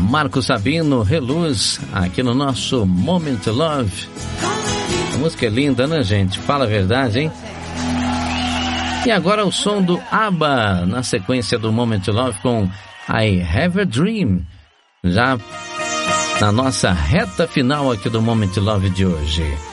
Marco Sabino, Reluz, aqui no nosso Moment Love. A música é linda, né, gente? Fala a verdade, hein? E agora o som do ABBA, na sequência do Moment Love com I Have a Dream. Já na nossa reta final aqui do Moment Love de hoje.